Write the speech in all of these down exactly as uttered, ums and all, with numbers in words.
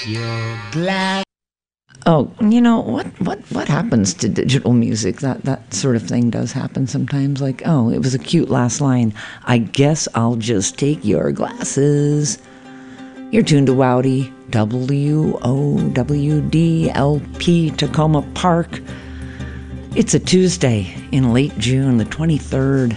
your glass. Oh, you know, what, what, what happens to digital music? That, that sort of thing does happen sometimes. Like, oh, it was a cute last line. I guess I'll just take your glasses. You're tuned to Wowdy, W O W D L P, Tacoma Park. It's a Tuesday in late June, the twenty-third.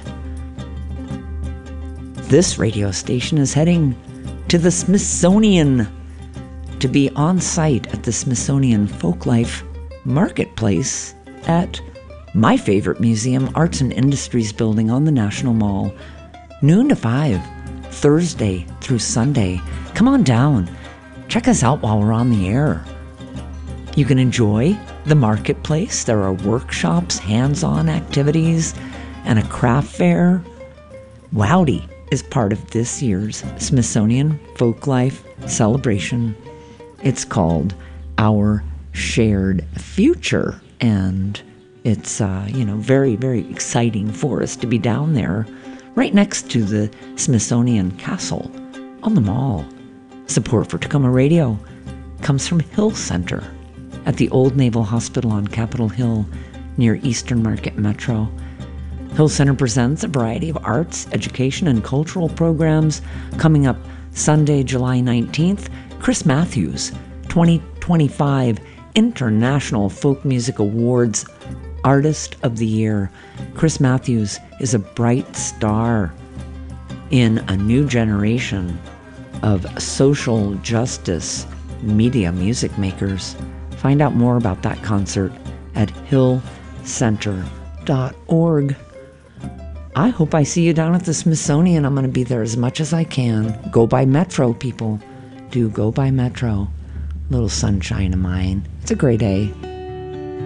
This radio station is heading to the Smithsonian to be on site at the Smithsonian Folklife Marketplace at my favorite museum, Arts and Industries Building on the National Mall, noon to five, Thursday through Sunday. Come on down. Check us out while we're on the air. You can enjoy the marketplace. There are workshops, hands-on activities, and a craft fair. Wowdy is part of this year's Smithsonian Folklife celebration. It's called Our Shared Future, and it's, uh, you know, very, very exciting for us to be down there right next to the Smithsonian Castle on the mall. Support for Tacoma Radio comes from Hill Center at the Old Naval Hospital on Capitol Hill near Eastern Market Metro. Hill Center presents a variety of arts, education, and cultural programs. Coming up Sunday, July nineteenth, Chris Matthews, twenty twenty-five International Folk Music Awards Artist of the Year. Chris Matthews is a bright star in a new generation of social justice media music makers. Find out more about that concert at hill center dot org. I hope I see you down at the Smithsonian. I'm going to be there as much as I can. Go by Metro, people. Do go by Metro. Little sunshine of mine. It's a great day.